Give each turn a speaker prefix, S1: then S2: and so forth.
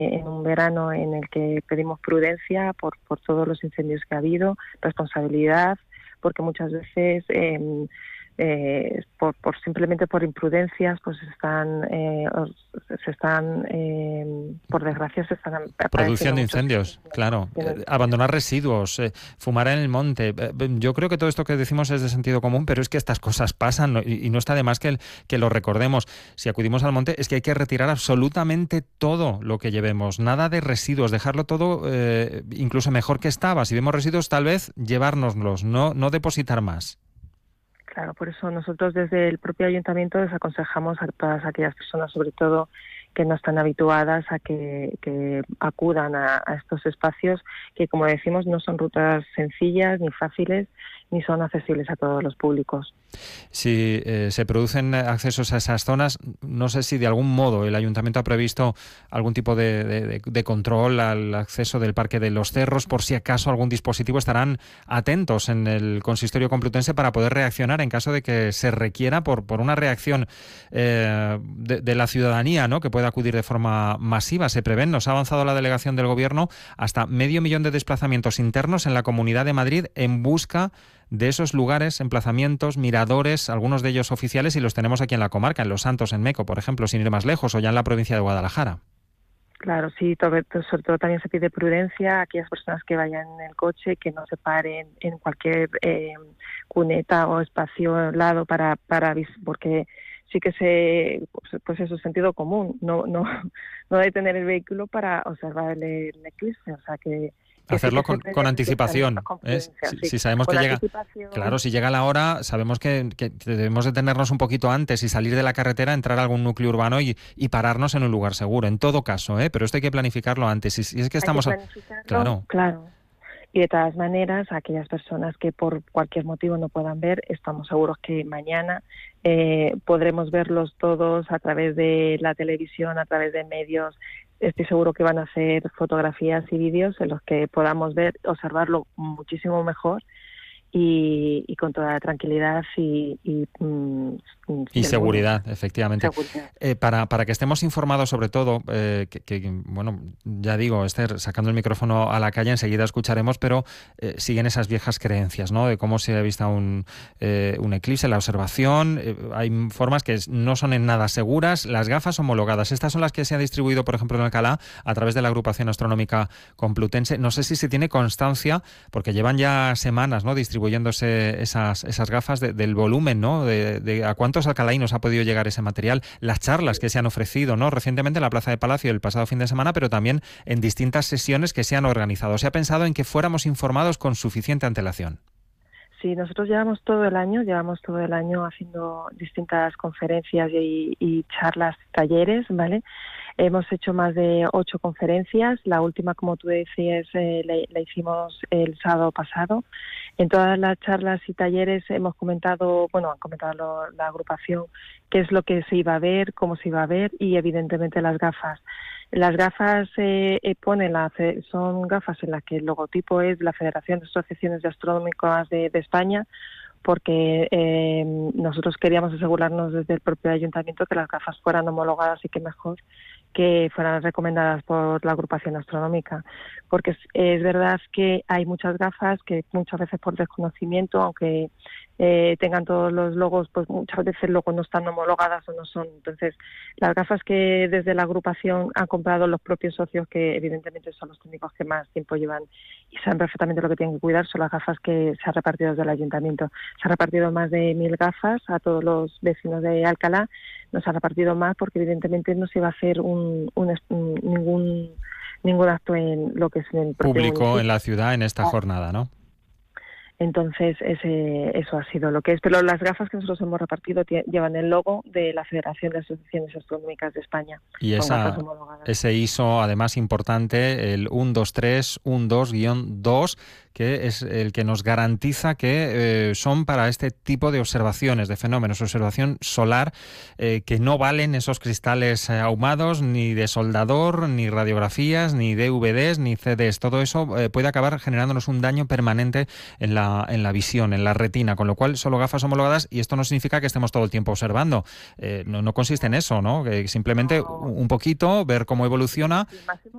S1: en un verano en el que pedimos prudencia por todos los incendios que ha habido, responsabilidad, porque muchas veces simplemente por imprudencias pues por desgracia se están
S2: produciendo incendios, claro. Abandonar residuos, fumar en el monte. Yo creo que todo esto que decimos es de sentido común, pero es que estas cosas pasan, ¿no? Y no está de más que lo recordemos. Si acudimos al monte es que hay que retirar absolutamente todo lo que llevemos, nada de residuos, dejarlo todo incluso mejor que estaba. Si vemos residuos, tal vez llevárnoslos, no depositar más.
S1: Claro, por eso nosotros desde el propio ayuntamiento les aconsejamos a todas aquellas personas, sobre todo que no están habituadas a que acudan a estos espacios, que como decimos no son rutas sencillas ni fáciles, ni son accesibles a todos los públicos.
S2: Si se producen accesos a esas zonas, no sé si de algún modo el ayuntamiento ha previsto algún tipo de control al acceso del Parque de los Cerros, por si acaso algún dispositivo. Estarán atentos en el Consistorio Complutense para poder reaccionar en caso de que se requiera por una reacción de la ciudadanía, ¿no?, que pueda acudir de forma masiva. Se prevén, nos ha avanzado la delegación del Gobierno, hasta 500.000 de desplazamientos internos en la Comunidad de Madrid en busca de esos lugares, emplazamientos, miradores, algunos de ellos oficiales, y los tenemos aquí en la comarca, en Los Santos, en Meco, por ejemplo, sin ir más lejos, o ya en la provincia de Guadalajara.
S1: Claro, sí, sobre todo también se pide prudencia a aquellas personas que vayan en el coche, que no se paren en cualquier cuneta o espacio al lado porque sí que pues eso es sentido común, no detener el vehículo para observar el eclipse, o sea que
S2: hacerlo con anticipación. Si sabemos que llega, claro, si llega la hora, sabemos que debemos detenernos un poquito antes y salir de la carretera, entrar a algún núcleo urbano y pararnos en un lugar seguro. En todo caso, pero esto hay que planificarlo antes. Si es que estamos,
S1: claro. Y de todas maneras, aquellas personas que por cualquier motivo no puedan ver, estamos seguros que mañana podremos verlos todos a través de la televisión, a través de medios. Estoy seguro que van a hacer fotografías y vídeos en los que podamos observarlo muchísimo mejor y con toda tranquilidad y
S2: seguridad, efectivamente. Para que estemos informados sobre todo, bueno, ya digo, Esther, sacando el micrófono a la calle, enseguida escucharemos, pero siguen esas viejas creencias, ¿no?, de cómo se ha visto un eclipse, la observación. Hay formas que no son en nada seguras. Las gafas homologadas, estas son las que se han distribuido, por ejemplo, en Alcalá, a través de la Agrupación Astronómica Complutense. No sé si se tiene constancia, porque llevan ya semanas, ¿no?, distribuyéndose esas gafas del volumen, ¿no?, de a cuántos alcalaínos ha podido llegar ese material, las charlas que se han ofrecido, ¿no?, recientemente en la Plaza de Palacio el pasado fin de semana, pero también en distintas sesiones que se han organizado. ¿Se ha pensado en que fuéramos informados con suficiente antelación?
S1: Sí, nosotros llevamos todo el año haciendo distintas conferencias y charlas, talleres, ¿vale? Hemos hecho más de 8 conferencias. La última, como tú decías, la hicimos el sábado pasado. En todas las charlas y talleres han comentado la agrupación qué es lo que se iba a ver, cómo se iba a ver y evidentemente las gafas. Las gafas son gafas en las que el logotipo es la Federación de Asociaciones Astronómicas de España, porque nosotros queríamos asegurarnos desde el propio ayuntamiento que las gafas fueran homologadas y que mejor que fueran recomendadas por la agrupación astronómica, porque es verdad que hay muchas gafas que muchas veces por desconocimiento, aunque tengan todos los logos, pues muchas veces luego no están homologadas o no son. Entonces, las gafas que desde la agrupación han comprado los propios socios, que evidentemente son los técnicos que más tiempo llevan y saben perfectamente lo que tienen que cuidar, son las gafas que se han repartido desde el ayuntamiento. Se han repartido más de 1.000 gafas a todos los vecinos de Alcalá. Nos ha repartido más porque evidentemente no se va a hacer ningún acto en lo que es en el
S2: público en la ciudad en esta jornada, ¿no?
S1: Entonces eso ha sido lo que es. Pero las gafas que nosotros hemos repartido llevan el logo de la Federación de Asociaciones Astronómicas de España.
S2: Y ese ISO, además importante, el 12312-2, que es el que nos garantiza que son para este tipo de observaciones, de fenómenos, observación solar, que no valen esos cristales ahumados, ni de soldador, ni radiografías, ni DVDs, ni CDs. Todo eso puede acabar generándonos un daño permanente en la visión, en la retina, con lo cual solo gafas homologadas, y esto no significa que estemos todo el tiempo observando. No consiste en eso, ¿no? Que simplemente un poquito, ver cómo evoluciona